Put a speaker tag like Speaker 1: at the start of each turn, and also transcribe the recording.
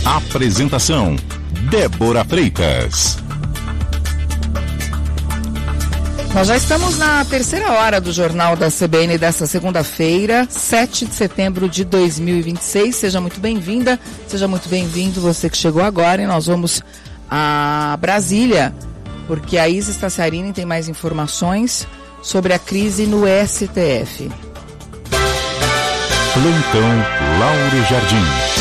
Speaker 1: Apresentação: Débora Freitas.
Speaker 2: Nós já estamos na terceira hora do Jornal da CBN desta segunda-feira, 7 de setembro de 2026. Seja muito bem-vinda, seja muito bem-vindo você que chegou agora, e nós vamos a Brasília, porque a Isa Staciarini tem mais informações sobre a crise no STF.
Speaker 1: Plantão Lauro Jardim.